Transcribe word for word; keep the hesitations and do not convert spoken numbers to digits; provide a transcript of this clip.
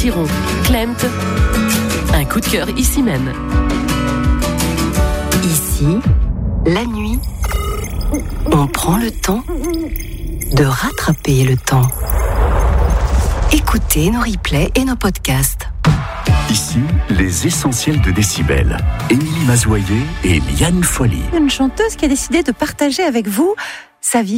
Chiron, Clemt. Un coup de cœur ici même. Ici, la nuit, on prend le temps de rattraper le temps. Écoutez nos replays et nos podcasts. Ici, les essentiels de Décibel. Émilie Mazoyer et Liane Folly. Une chanteuse qui a décidé de partager avec vous sa vie.